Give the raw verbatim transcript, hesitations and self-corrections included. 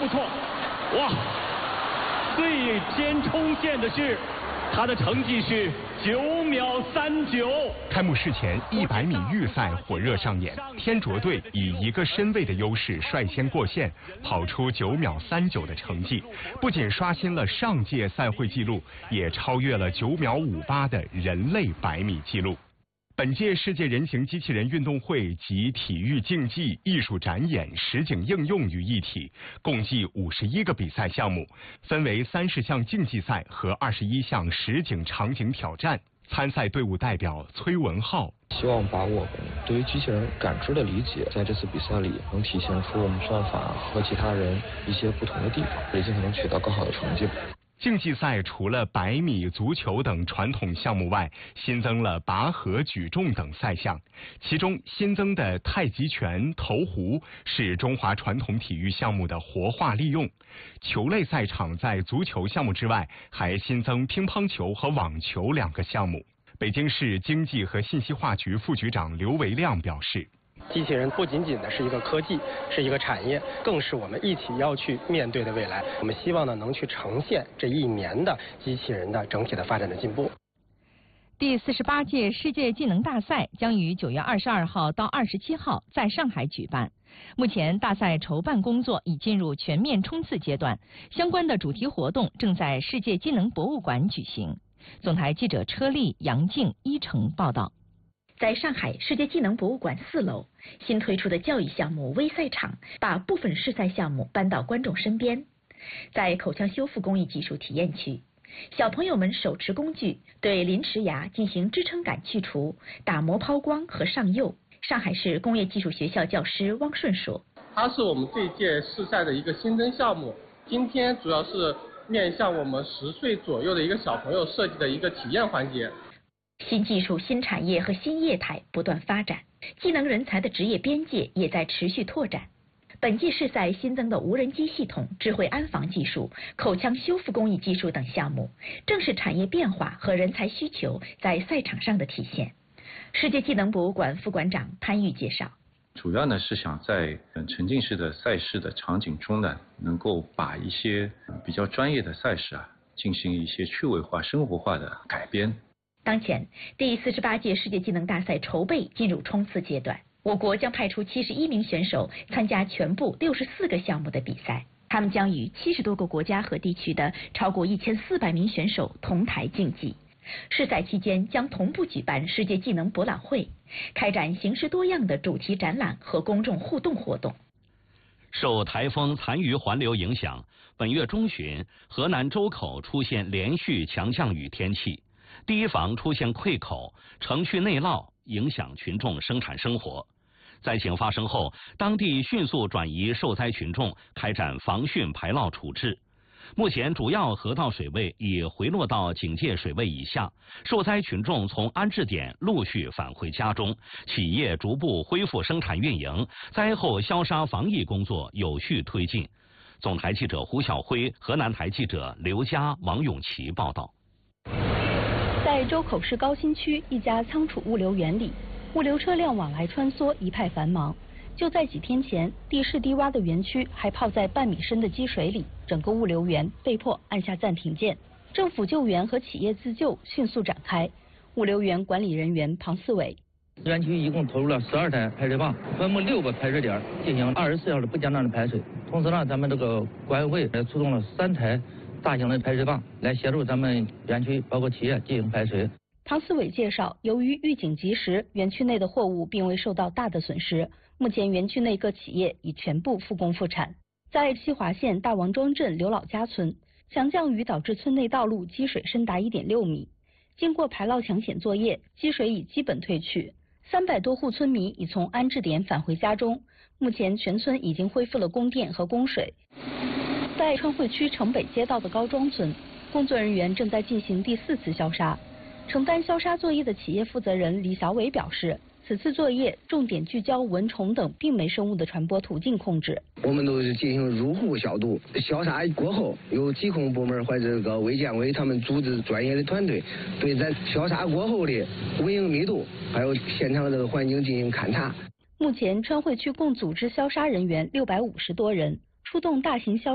不错，哇！最先冲线的是，他的成绩是九秒三九。 开幕式前，一百米预赛火热上演，天卓队以一个身位的优势率先过线，跑出九秒三九的成绩，不仅刷新了上届赛会纪录，也超越了九秒五八的人类百米纪录。本届世界人形机器人运动会集体育竞技、艺术展演、实景应用于一体，共计五十一个比赛项目，分为三十项竞技赛和二十一项实景场景挑战。参赛队伍代表崔文浩希望把我们对于机器人感知的理解，在这次比赛里能体现出我们算法和其他人一些不同的地方，也尽可能取到更好的成绩。 竞技赛除了百米、足球等传统项目外，新增了拔河、举重等赛项。其中新增的太极拳、投壶是中华传统体育项目的活化利用。球类赛场在足球项目之外，还新增乒乓球和网球两个项目。北京市经济和信息化局副局长刘维亮表示， 机器人不仅仅的是一个科技，是一个产业，更是我们一起要去面对的未来。我们希望呢，能去呈现这一年的机器人的整体的发展的进步。 第四十八届世界技能大赛将于九月二十二号到二十七号在上海举办。目前大赛筹办工作已进入全面冲刺阶段，相关的主题活动正在世界技能博物馆举行。总台记者车丽、杨静、一成报道。 在上海世界技能博物馆四楼，新推出的教育项目微赛场把部分试赛项目搬到观众身边。在口腔修复工艺技术体验区，小朋友们手持工具对临池牙进行支撑感去除、打磨抛光和上釉。上海市工业技术学校教师汪顺说：“ 它是我们这一届试赛的一个新增项目，今天主要是面向我们十岁左右的一个小朋友设计的一个体验环节。” 新技术、新产业和新业态不断发展，技能人才的职业边界也在持续拓展。本届试赛新增的无人机系统、智慧安防技术、口腔修复工艺技术等项目，正是产业变化和人才需求在赛场上的体现。世界技能博物馆副馆长潘玉介绍， 主要呢是想在沉浸式的赛事的场景中呢，能够把一些比较专业的赛事啊，进行一些趣味化、生活化的改编。 当前，第四十八届世界技能大赛筹备进入冲刺阶段，我国将派出七十一名选手参加全部六十四个项目的比赛，他们将与七十多个国家和地区的超过一千四百名选手同台竞技。试赛期间将同步举办世界技能博览会，开展形式多样的主题展览和公众互动活动。 受台风残余环流影响，本月中旬，河南周口出现连续强降雨天气。堤防出现溃口，城区内涝，影响群众生产生活。灾情发生后，当地迅速转移受灾群众，开展防汛排涝处置。目前，主要河道水位已回落到警戒水位以下，受灾群众从安置点陆续返回家中，企业逐步恢复生产运营，灾后消杀防疫工作有序推进。总台记者胡晓辉，河南台记者刘佳、王永琪报道。 在周口市高新区一家仓储物流园里，物流车辆往来穿梭，一派繁忙。就在几天前，地势低洼的园区还泡在半米深的积水里，整个物流园被迫按下暂停键。政府救援和企业自救迅速展开。物流园管理人员庞四伟： 园区一共投入了十二台排水泵，分布六个排水点进行二十四小时不间断的排水。同时呢，咱们这个管委会也出动了三台大型的排水泵来协助咱们园区包括企业进行排水。 庞思伟介绍，由于预警及时，园区内的货物并未受到大的损失。目前园区内各企业已全部复工复产。在西华县大王庄镇刘老家村，强降雨导致村内道路积水深达一点六米。经过排涝抢险作业，积水已基本退去。三百多户村民已从安置点返回家中。目前全村已经恢复了供电和供水。在川汇区城北街道的高庄村，工作人员正在进行第四次消杀。承担消杀作业的企业负责人李小伟表示，此次作业重点聚焦蚊虫等病媒生物的传播途径控制。 我们都是进行入户消毒，消杀过后，由疾控部门或者这个卫健委他们组织专业的团队，对咱消杀过后的蚊蝇密度还有现场这个环境进行勘察。 目前川汇区共组织消杀人员六百五十多人，出动大型消